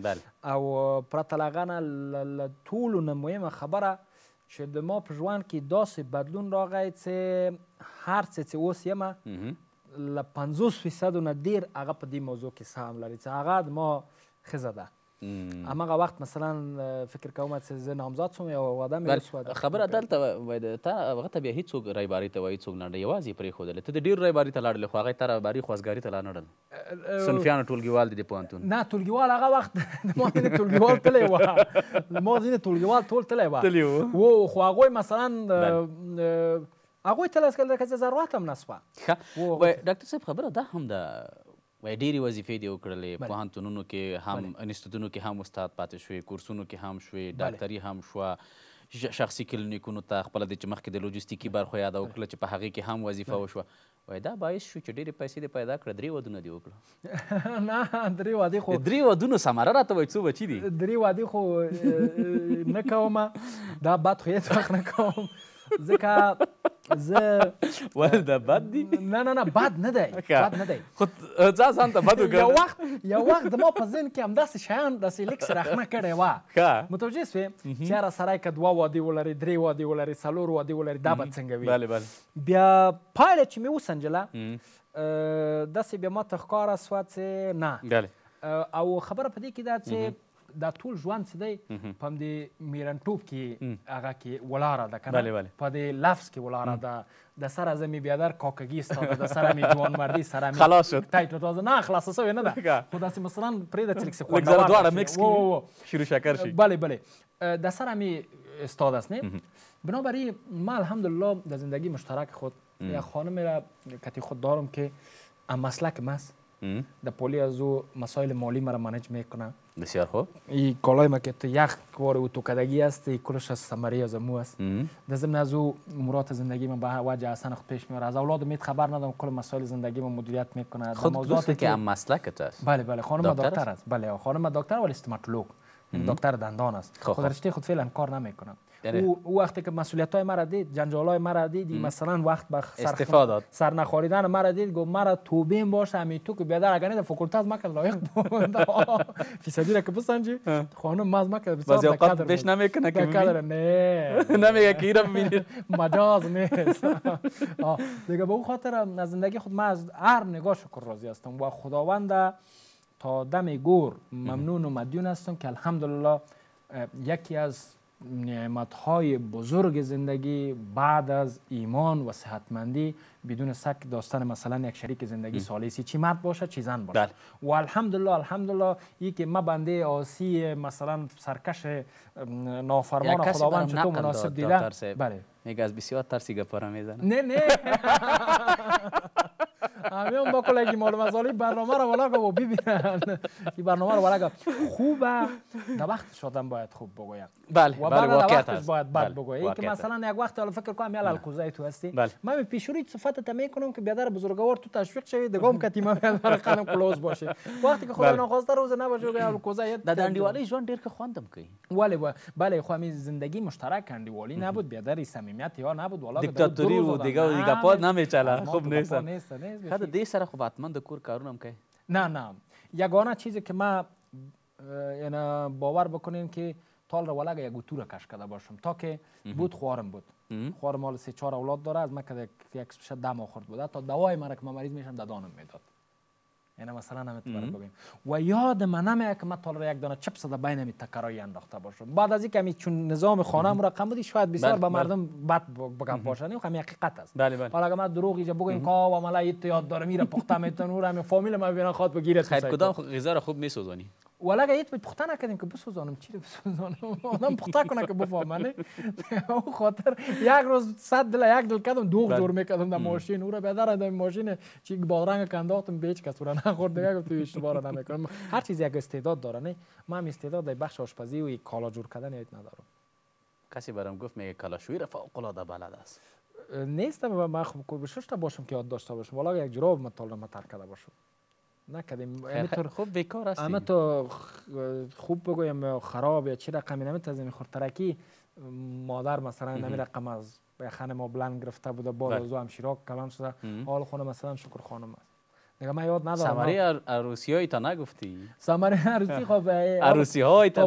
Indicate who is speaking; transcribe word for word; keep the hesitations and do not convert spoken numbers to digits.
Speaker 1: او پرته له هغه نه له ټولو نه مهمه خبره چې د ما په ژوند کې داسې بدلون راغی چې هر څه چې اوس یمه له پنځوس فیصدو نه ډېر هغه په دې موضوع کې سهم لري چې هغه د ما ښځه ده. هماغه وخت مثلا فکر کوم چې زه نامزاد شوم یو واده مې وشوه.
Speaker 2: خبره دلته وایي تا هغه ته بیا هېڅوک رایباري ته وایي څوک نه ډه یوازې یې پرېښودلې ته د ډېرو رایباري ته لاړلې خو هغه یې تا رایباري خوازګاري ته لا نه ډل صنفیانو ټولګیوال دي د پوهنتون
Speaker 1: نه ټولګیوال هغه وخت ما ځینې ټولګیوال تللی وه ما ځینې ټولګیوال ټول تللی وه
Speaker 2: تللی و
Speaker 1: خو هغوی مثلا هغوی تللی که چې ضرورت هم نه شوه.
Speaker 2: ډاکټر صاحب خبره دا هم ده وایي ډېرې وظیفې دې وکړلې پوهنتونونو کې هم انسټیټونو کې هم استاد پاتې شوې کورسونو کې هم شوې ډاکټري هم شوه شخصي کلینیکونو ته خپله د چې مخکې د لوجستیکي برخو یاده وکړه چې په هغې کې هم وظیفه وشوه وایي دا باعث شو چې ډېرې پیسې دې پیدا کړه درې ودونه دې وکړه.
Speaker 1: نه درې وادې خو
Speaker 2: درې ودونو ثمره راته وایي څو بچي دي
Speaker 1: درې وادې خو نه کومه دا بد خو هېڅ وخت نه کوم ځکه زه
Speaker 2: ولې دا بد دي
Speaker 1: نه نه نه بد نه دی بد نه دی
Speaker 2: خو ځا ځان ته بد وګڼه.
Speaker 1: یو وخت یو وخت د ما په ذهن کې همداسې شیان داسې لږ څه رخنه کړې وه متوجه شوې چې یاره سړی که دوه وادې ولري درې وادې ولري څلور وادې ولري دا به څنګه وي. بیا پایله چې مې وسنجله داسې بیا ما ته ښکاره شوه چې نه او خبره په دې کې ده چې دا ټول ژوند چې دی په همدې میرنټوب کې هغه کې ولاړه ده که نه په دې لفظ کې ولاړه ده د سره زه مې بیادر کاکګي ستا ده د سره مې جوانمردي سره مې
Speaker 2: خلاص شد
Speaker 1: ټایټ تازه نه خلاصه شوې نه ده خو داسې مثلا پرېږده چې لږ څه
Speaker 2: خوندور دواړه میکس کړي شیر و شکر شي.
Speaker 1: بله بله د سره مې استاد است نه بنابراین ما الحمدلله در زندگی مشترک خود یک خانم را کتی خود دارم که مسلک ماست در پولی از او مسائل مالی مرا منیج میکنه.
Speaker 2: بسیار خوب.
Speaker 1: این کالای ما که تو یک کار اتوکدگی است ای کلش از ثمره از امو است. در ضمن از او امورات زندگی من به وجه احسن خود پیش میبره. از اولاد میت خبر ندارم کل مسائل زندگی من مدیریت میکنه.
Speaker 2: خود دوست که هم مسلکت است.
Speaker 1: بله بله خانم دکتر است. بله خانم دکتر ولی استوماتولوگ. دکتر دندان است. خود رشته خود فعلا کار نمیکنه. او وقتی که مسئولیت‌های مرا دید جنجال‌های مرا دید مثلا وقت به
Speaker 2: استفاده
Speaker 1: سر نخوریدن مرا دید گفت مرا توبین باشه همین تو که بیادر اگر نه فاکولته از مکه لایق بود فیصدی را که بسنجی خانم ماز مکه
Speaker 2: بعضی اوقات بهش نمیکنه که
Speaker 1: ببین نه
Speaker 2: نمیگه که ایرا ببینید
Speaker 1: مجاز نیست دیگه به اون خاطر از زندگی خود من از هر نگاه شکر راضی هستم و خداوند تا دم گور ممنون و مدیون هستم که الحمدلله یکی از نعمت‌های بزرگ زندگی بعد از ایمان و صحتمندی بدون شک داستان مثلا یک شریک زندگی ثالثی چی مرد باشه چی زن باشه و الحمدلله الحمدلله ای که ما بنده آسی مثلا سرکش نافرمان خداوند چطور مناسب دیده
Speaker 2: بله میگه از بسیار ترسی گپارا میزنه
Speaker 1: نه نه همیان با کلگی معلوم از حالی برنامه رو ولا گو ببینن این برنامه رو ولا گو خوبه در وقت شدن باید خوب بگویم
Speaker 2: بله
Speaker 1: و
Speaker 2: بله
Speaker 1: واقعیت است باید بد بگویم این که مثلا یک وقت حالا فکر کنم یال الکوزای تو هستی من پیشوری صفت تا میکنم که بیادر بزرگوار تو تشویق شوی دگم کتی من بیادر قدم کلوز باشه وقتی که خدا ناخواسته روز نباشه که الکوزای
Speaker 2: در دندیوالی ژوند ډیر که خواندم کی
Speaker 1: ولی بله خو می زندگی مشترک کندیوالی نبود بیادر صمیمیت یا نبود والا
Speaker 2: دیکتاتوری و دیگه و دیگه پاد نمیچله خوب نیست خدا دې سره خو حتما د کور کارونه هم کوي
Speaker 1: نه نه یگانه چیزی که ما یعنی باور بکنین که تال رو ولگه یک اتو را کش کرده باشم تا که بود خوارم بود خوارم مال سه چهار اولاد داره از من که یک سپشه دم آخورد بوده تا دوای مرا که من مریض میشم دادانم میداد یعنی مثلا نمیتونم بگیم و یاد من نمیاد که من تال را یک دانه چپس در بین می تکرایی انداخته باشم بعد از اینکه چون نظام خانه رقم بودی شاید بسیار به مردم بد بگم باشه نه خب حقیقت است حالا اگه من دروغ اینجا بگیم که و مالا ایت یاد داره میره پخته میتون و همین فامیل ما ببینن خواد بگیره
Speaker 2: خیر کدام غذا را خوب میسوزانی
Speaker 1: ولی اگه ایت پخته نکردیم که بسوزانم چی بسوزانم آدم پخته کنه که بفهمه او خاطر یک روز صد دل یک دل کردم دوغ جور میکردم در ماشین او را بیادر در ماشین چی بادرنگ کنداختم به هیچ کس را نخورد دیگه تو اشتباه را نمیکنم هر چیز یک استعداد داره نه من استعداد در بخش آشپزی و کالا جور کردن ایت ندارم
Speaker 2: کسی برام گفت میگه کالاشویی را فوق العاده بلد است
Speaker 1: نیستم و من خوب کوشش باشم که یاد داشته باشم والا یک جراب مطالعه ما ترک کرده باشم نکردیم
Speaker 2: همینطور خوب بیکار هستی
Speaker 1: اما تو خوب بگویم خراب یا چی رقمی نمیتونم خورترکی مادر مثلا نمی رقم از خانه ما بلند گرفته بوده بالا از هم شیراک کلان شده حال خونه مثلا شکر خانم است دیگه من یاد ندارم.
Speaker 2: ثمره عروسی های تا نگفتی؟
Speaker 1: ثمره عروسی خب
Speaker 2: عروسی های تا